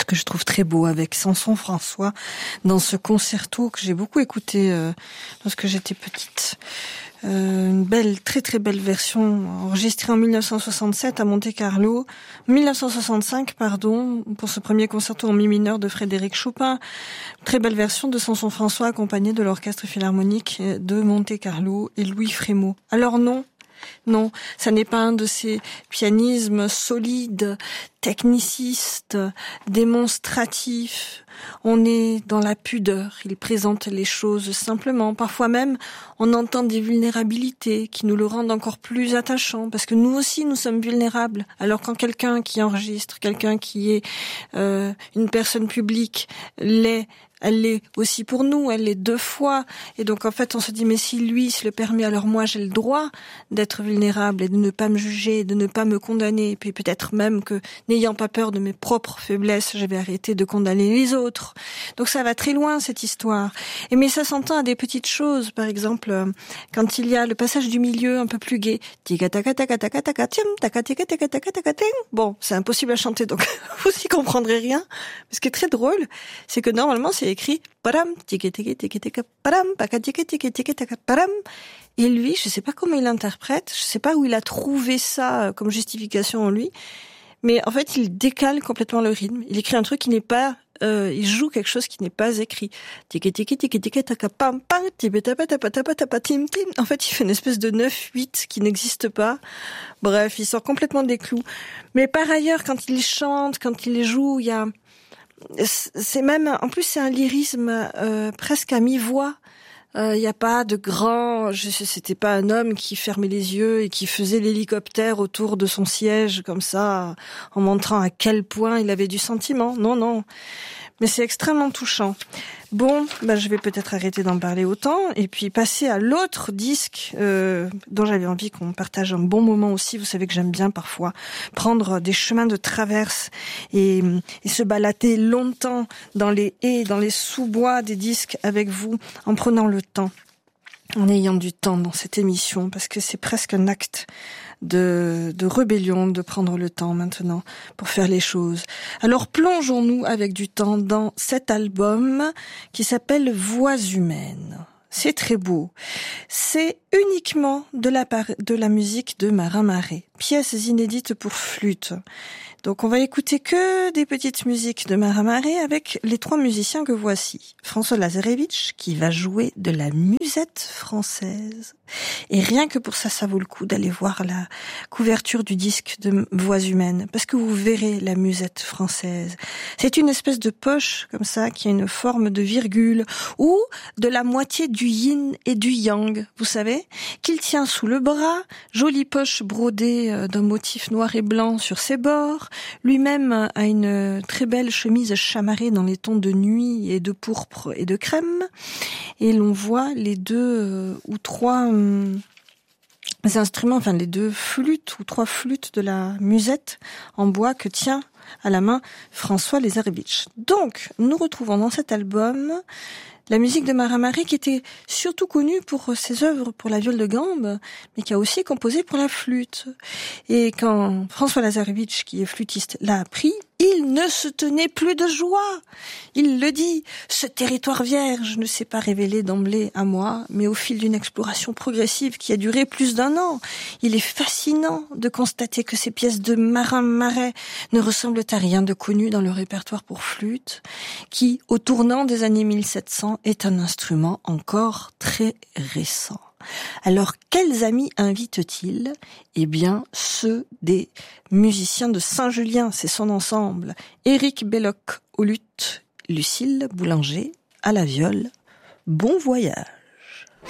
ce que je trouve très beau avec Samson François dans ce concerto que j'ai beaucoup écouté lorsque j'étais petite. Une belle, très très belle version enregistrée en 1965 à Monte-Carlo, 1965 pardon, pour ce premier concerto en mi mineur de Frédéric Chopin. Très belle version de Samson François accompagnée de l'orchestre philharmonique de Monte-Carlo et Louis Frémaux. Alors non, ça n'est pas un de ces pianismes solides, technicistes, démonstratifs. On est dans la pudeur, il présente les choses simplement. Parfois même, on entend des vulnérabilités qui nous le rendent encore plus attachant, parce que nous aussi, nous sommes vulnérables. Alors quand quelqu'un qui enregistre, quelqu'un qui est une personne publique, elle l'est aussi pour nous, elle l'est deux fois. Et donc, en fait, on se dit, mais si lui se le permet, alors moi, j'ai le droit d'être vulnérable et de ne pas me juger, de ne pas me condamner. Et puis peut-être même que, n'ayant pas peur de mes propres faiblesses, je vais arrêter de condamner les autres. Donc, ça va très loin, cette histoire. Mais ça s'entend à des petites choses. Par exemple, quand il y a le passage du milieu un peu plus gai. Bon, c'est impossible à chanter, donc vous y comprendrez rien. Mais ce qui est très drôle, c'est que normalement, c'est écrit param tiki tiki tiki tiki param pakatiki tiki tiki tiki param, et lui, je sais pas comment il l'interprète, je sais pas où il a trouvé ça comme justification en lui, mais en fait il décale complètement le rythme. Il écrit un truc qui n'est pas il joue quelque chose qui n'est pas écrit. Tiki tiki tiki tiki taka pam pam tim tim. En fait, il fait une espèce de 9-8 qui n'existe pas. Bref, il sort complètement des clous. Mais par ailleurs, quand il chante, quand il joue, il y a c'est même, en plus c'est un lyrisme presque à mi-voix. Il y a pas de grand, c'était pas un homme qui fermait les yeux et qui faisait l'hélicoptère autour de son siège comme ça, en montrant à quel point il avait du sentiment. Non. Mais c'est extrêmement touchant. Bon, je vais peut-être arrêter d'en parler autant et puis passer à l'autre disque dont j'avais envie qu'on partage un bon moment aussi. Vous savez que j'aime bien parfois prendre des chemins de traverse et se balader longtemps dans les haies, dans les sous-bois des disques avec vous, en prenant le temps, en ayant du temps dans cette émission, parce que c'est presque un acte de rébellion de prendre le temps maintenant pour faire les choses. Alors plongeons-nous avec du temps dans cet album qui s'appelle Voix humaines. C'est très beau. C'est uniquement de la musique de Marin Marais, pièces inédites pour flûte. Donc on va écouter que des petites musiques de Marin Marais avec les trois musiciens que voici. François Lazarevitch qui va jouer de la musette française. Et rien que pour ça, ça vaut le coup d'aller voir la couverture du disque de Voix humaines, parce que vous verrez la musette française. C'est une espèce de poche comme ça qui a une forme de virgule ou de la moitié du yin et du yang, vous savez, qu'il tient sous le bras, jolie poche brodée d'un motif noir et blanc sur ses bords. Lui-même a une très belle chemise chamarrée dans les tons de nuit et de pourpre et de crème. Et l'on voit les deux ou trois instruments, enfin les deux flûtes ou trois flûtes de la musette en bois que tient à la main François Lazarevitch. Donc, nous retrouvons dans cet album la musique de Marin Marais qui était surtout connue pour ses œuvres pour la viole de gambe, mais qui a aussi composé pour la flûte. Et quand François Lazarevitch, qui est flûtiste, l'a appris, il ne se tenait plus de joie. Il le dit, ce territoire vierge ne s'est pas révélé d'emblée à moi, mais au fil d'une exploration progressive qui a duré plus d'1 an. Il est fascinant de constater que ces pièces de Marin Marais ne ressemblent à rien de connu dans le répertoire pour flûte, qui, au tournant des années 1700, est un instrument encore très récent. Alors, quels amis invite-t-il ? Eh bien, ceux des musiciens de Saint-Julien, c'est son ensemble. Éric Belloc au luth, Lucille Boulanger à la viole. Bon voyage.